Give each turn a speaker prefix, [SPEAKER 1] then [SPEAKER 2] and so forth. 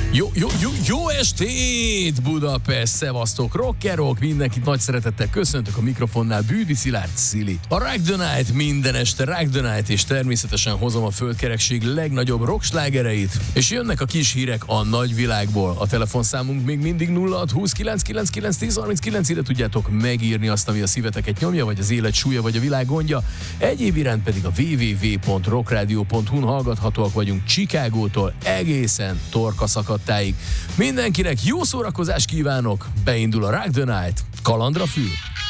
[SPEAKER 1] Jó estét, Budapest, szevasztok, rockerok, mindenkit nagy szeretettel köszöntök a mikrofonnál, Bűdi Szilárd Szili. A Rock the Night minden este Rock the Night, és természetesen hozom a földkerekség legnagyobb rockslágereit, és jönnek a kis hírek a nagyvilágból. A telefonszámunk még mindig 0620 999 1039, ide tudjátok megírni azt, ami a szíveteket nyomja, vagy az élet súlya, vagy a világ gondja. Egyéb iránt pedig a www.rockradio.hu-n hallgathatóak vagyunk Chicagótól egészen Torka szakadtáig. Mindenkinek jó szórakozást kívánok, beindul a Rock the Night, kalandra fül!